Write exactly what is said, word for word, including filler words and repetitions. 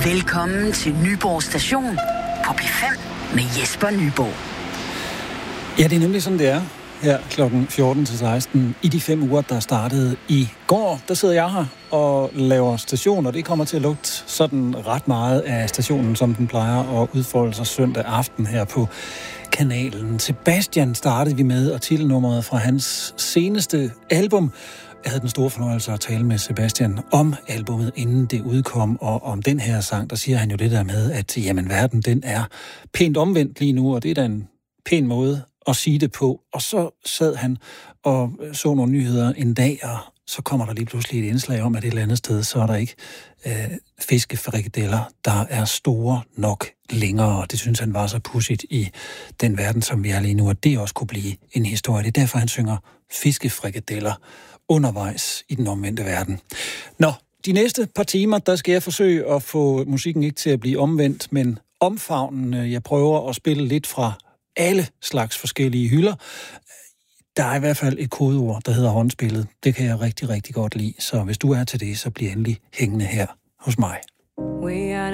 Velkommen til Nyborg Station på P fem med Jesper Nyborg. Ja, det er nemlig sådan, det er her klokken fjorten til seksten i de fem uger, der startede i går. Der sidder jeg her og laver station, og det kommer til at lugte sådan ret meget af stationen, som den plejer at udfolde sig søndag aften her på kanalen. Sebastian startede vi med, og titelnummeret fra hans seneste album. Jeg havde den store fornøjelse at tale med Sebastian om albumet, inden det udkom, og om den her sang, der siger han jo det der med, at jamen, verden den er pænt omvendt lige nu, og det er da en pæn måde at sige det på. Og så sad han og så nogle nyheder en dag, og så kommer der lige pludselig et indslag om, at et eller andet sted, så er der ikke øh, fiskefrikadeller, der er store nok længere. Og det synes han var så pudsigt i den verden, som vi er lige nu, at det også kunne blive en historie. Det er derfor, han synger fiskefrikadeller undervejs i den omvendte verden. Nå, de næste par timer, der skal jeg forsøge at få musikken ikke til at blive omvendt, men omfavnen. Jeg prøver at spille lidt fra alle slags forskellige hylder. Der er i hvert fald et kodeord, der hedder håndspillet. Det kan jeg rigtig, rigtig godt lide. Så hvis du er til det, så bliver endelig hængende her hos mig.